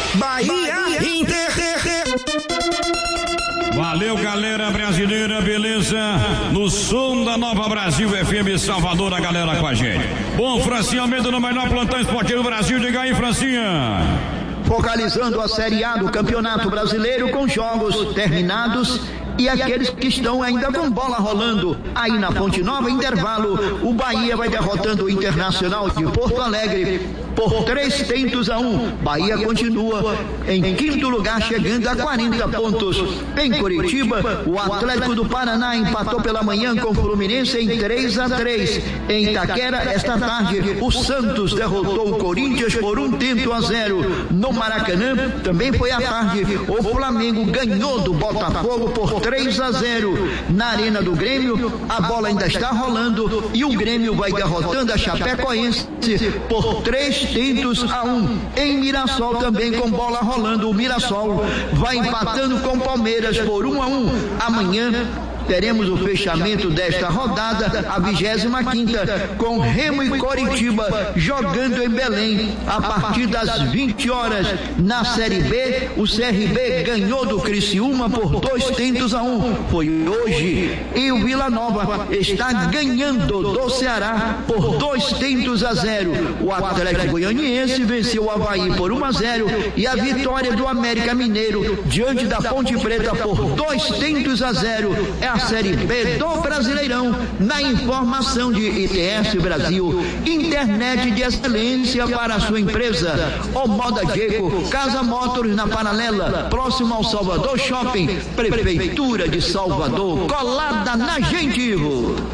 Bahia Inter. Valeu, galera brasileira, beleza? No som da Nova Brasil FM Salvador, a galera com a gente. Bom, Francinha Almeida no melhor plantão esportivo do Brasil. Diga aí, Francinha. Focalizando a Série A do Campeonato Brasileiro com jogos terminados e aqueles que estão ainda com bola rolando. Aí na Fonte Nova, intervalo, o Bahia vai derrotando o Internacional de Porto Alegre por 3-1. Bahia continua em quinto lugar, chegando a 40 pontos. Em Curitiba, o Atlético do Paraná empatou pela manhã com o Fluminense em 3-3. Em Itaquera, esta tarde, o Santos derrotou o Corinthians por 1-0. No Maracanã, também foi à tarde, o Flamengo ganhou do Botafogo por 3-0. Na Arena do Grêmio, a bola ainda está rolando e o Grêmio vai derrotando a Chapecoense por 3-1. Em Mirassol também com bola rolando, o Mirassol vai empatando com o Palmeiras por 1-1. Amanhã teremos o fechamento desta rodada, a 25ª, com Remo e Coritiba jogando em Belém a partir das 20 horas. Na Série B, o CRB ganhou do Criciúma por 2-1. Foi hoje. E o Vila Nova está ganhando do Ceará por 2-0. O Atlético Goianiense venceu o Avaí por 1-0 e a vitória do América Mineiro diante da Ponte Preta por 2-0 é a Série B do Brasileirão. Na informação de ITS Brasil, internet de excelência para a sua empresa. O Moda Geco, Casa Motors na Paralela, próximo ao Salvador Shopping, Prefeitura de Salvador, colada na Gentil.